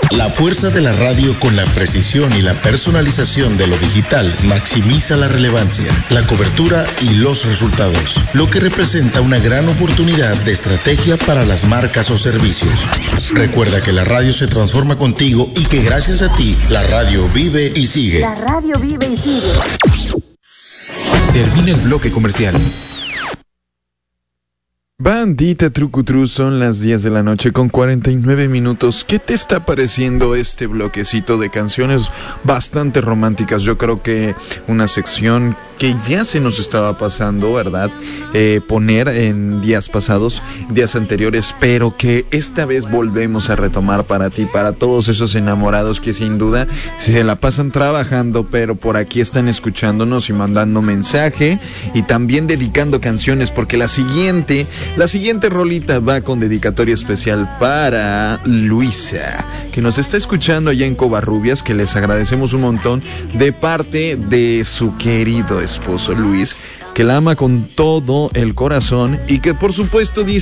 La fuerza de la radio con la precisión y la personalización de lo digital maximiza la relevancia, la cobertura y los resultados, lo que representa una gran oportunidad de estrategia para las marcas o servicios. Recuerda que la radio se transforma contigo y que gracias a ti, la radio vive y sigue. La radio vive y sigue. Termina el bloque comercial. Bandita Trucutru, son las 10 de la noche con 49 minutos. ¿Qué te está pareciendo este bloquecito de canciones bastante románticas? Yo creo que una sección que ya se nos estaba pasando, ¿verdad? Poner en días pasados, días anteriores, pero que esta vez volvemos a retomar para ti, para todos esos enamorados que sin duda se la pasan trabajando, pero por aquí están escuchándonos y mandando mensaje y también dedicando canciones, porque la siguiente rolita va con dedicatoria especial para Luisa, que nos está escuchando allá en Covarrubias, que les agradecemos un montón de parte de su querido esposo Luis, que la ama con todo el corazón y que por supuesto dice